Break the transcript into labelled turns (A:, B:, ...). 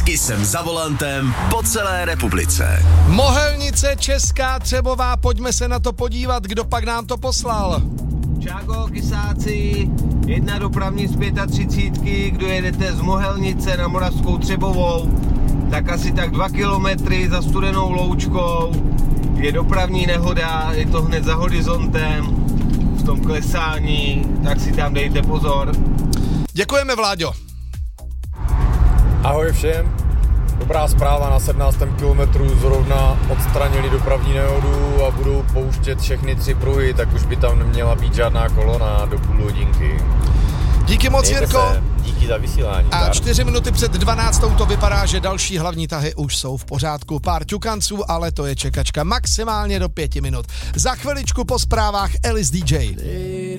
A: I jsem za volantem po celé republice.
B: Mohelnice, Česká Třebová, pojďme se na to podívat, kdo pak nám to poslal.
C: Čágo, Kysáci, jedna dopravní z 35, kdo jedete z Mohelnice na Moravskou Třebovou, tak asi tak 2 kilometry za Studenou Loučkou je dopravní nehoda, je to hned za horizontem, v tom klesání, tak si tam dejte pozor.
B: Děkujeme, Vláďo.
D: Ahoj všem. Dobrá zpráva, na 17. kilometru zrovna odstranili dopravní nehodu a budou pouštět všechny 3 pruhy, tak už by tam neměla být žádná kolona do půl hodinky.
B: Díky moc, Jirko.
D: Díky za vysílání.
B: A 4 minuty před 12. to vypadá, že další hlavní tahy už jsou v pořádku. Pár ťukanců, ale to je čekačka maximálně do 5 minut. Za chviličku po zprávách Alice DJ.